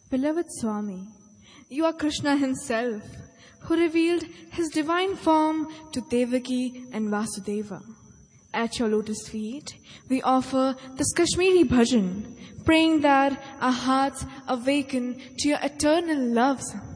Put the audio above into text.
Beloved Swami, you are Krishna himself, who revealed his divine form to Devaki and Vasudeva. At your lotus feet, we offer this Kashmiri bhajan, praying that our hearts awaken to your eternal loves